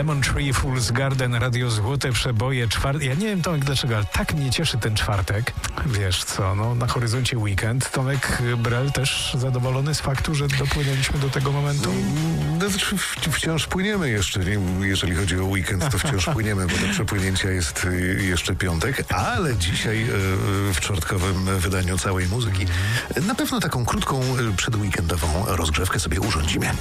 Lemon Tree, Fool's Garden, Radio Złote Przeboje, Ja nie wiem, Tomek, dlaczego, ale tak mnie cieszy ten czwartek. Wiesz co, no na horyzoncie weekend. Tomek Brel też zadowolony z faktu, że dopłynęliśmy do tego momentu? No, wciąż płyniemy jeszcze. Jeżeli chodzi o weekend, to wciąż płyniemy, bo do przepłynięcia jest jeszcze piątek, ale dzisiaj w czwartkowym wydaniu całej muzyki na pewno taką krótką przedweekendową rozgrzewkę sobie urządzimy.